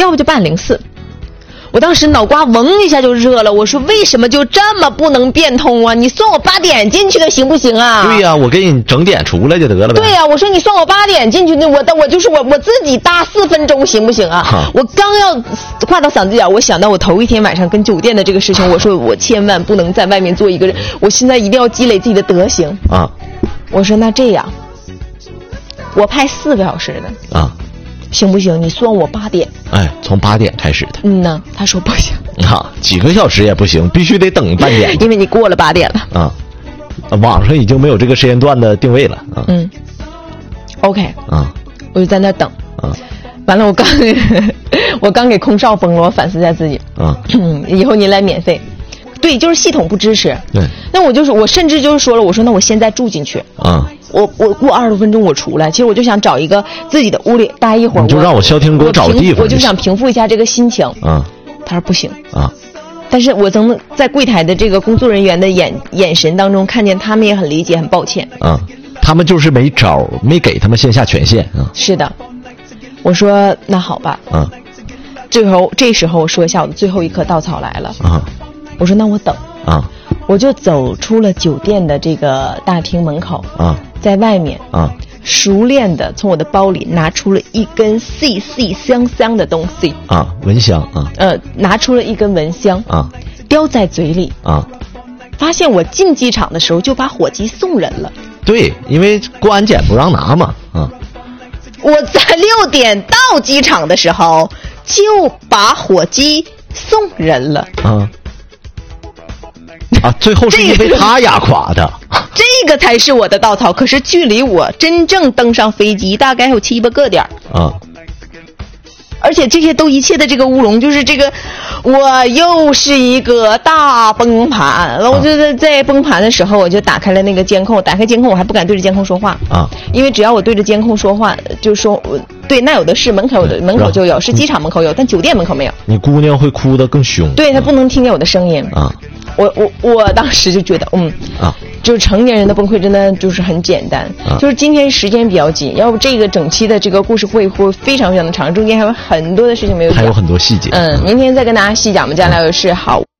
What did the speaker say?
要不就804。我当时脑瓜嗡一下就热了，我说为什么就这么不能变通啊？你算我8点进去的行不行啊？ 对呀，我给你整点出来就得了呗。 对呀，我说你算我8点进去的，我就是我自己搭4分钟行不行啊？我刚要话到嗓子眼，我想到我头一天晚上跟酒店的这个事情，我说我千万不能在外面做一个人，我现在一定要积累自己的德行啊。我说那这样，我拍4个小时的啊。行不行？你算我8点。 哎，从8点开始的。 呢，他说不行。 几个小时也不行，必须得等半点。 因为你过了8点了。 啊，网上已经没有这个时间段的定位了啊。 OK。我就在那等。完了，我刚给空少封了，我反思一下自己。以后您来免费。对，就是系统不支持。对。那我甚至就是说了，我说那我现在住进去。我过20多分钟我出来，其实我就想找一个自己的屋里待一会儿。 你就让我消停给我找地方。 我就想平复一下这个心情。他说不行。但是我从在柜台的这个工作人员的眼神当中看见他们也很理解，很抱歉。 他们就是没招，没给他们线下权限。 是的。我说那好吧。这时候我说一下我的最后一颗稻草来了。我说那我等。我就走出了酒店的这个大厅门口。在外面熟练的从我的包里拿出了一根细细香香的东西蚊香拿出了一根蚊香叼在嘴里发现我进机场的时候就把火机送人了。 对，因为过安检不让拿嘛我在6点到机场的时候就把火机送人了最后是因为他压垮的。 这个才是我的稻草，可是距离我真正登上飞机大概还有7、8个点而且这些一切的这个乌龙，就是这个我又是一个大崩盘。我就在崩盘的时候，我就打开了那个监控，打开监控我还不敢对着监控说话因为只要我对着监控说话，就说对，那有的是门口就有，是机场门口有，但酒店门口没有。 你姑娘会哭得更凶。 对，她不能听见我的声音我当时就觉得就是成年人的崩溃真的就是很简单就是今天时间比较紧，要不这个整期的这个故事会非常非常的长，中间还有很多的事情没有讲， 还有很多细节明天再跟大家细讲我们将来的事。好。